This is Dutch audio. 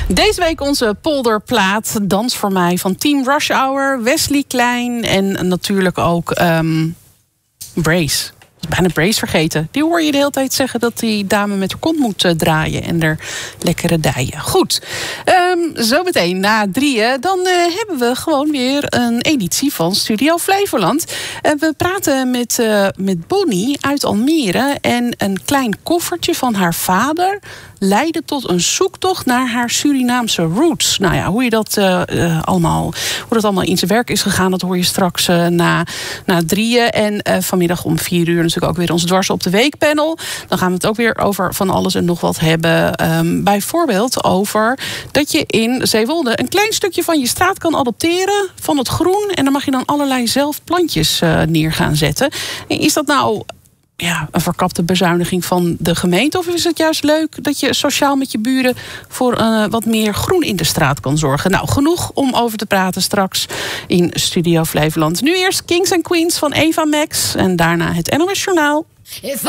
Deze week onze polderplaat Dans voor mij van Team Rush Hour, Wesley Klein en natuurlijk ook Brace. Bijna Brace vergeten. Die hoor je de hele tijd zeggen dat die dame met haar kont moet draaien en er lekkere dijen. Goed, zometeen na 3:00 dan hebben we gewoon weer een editie van Studio Flevoland. We praten met Bonnie uit Almere en een klein koffertje van haar vader leidde tot een zoektocht naar haar Surinaamse roots. Nou ja, hoe dat allemaal in zijn werk is gegaan, dat hoor je straks na 3:00. En vanmiddag om 4:00 natuurlijk ook weer ons Dwars op de Week panel. Dan gaan we het ook weer over van alles en nog wat hebben. Bijvoorbeeld over dat je in Zeewolde een klein stukje van je straat kan adopteren van het groen. En dan mag je dan allerlei zelf plantjes neer gaan zetten. Is dat nou een verkapte bezuiniging van de gemeente? Of is het juist leuk dat je sociaal met je buren voor wat meer groen in de straat kan zorgen? Nou, genoeg om over te praten straks in Studio Flevoland. Nu eerst Kings and Queens van Eva Max en daarna het NOS Journaal.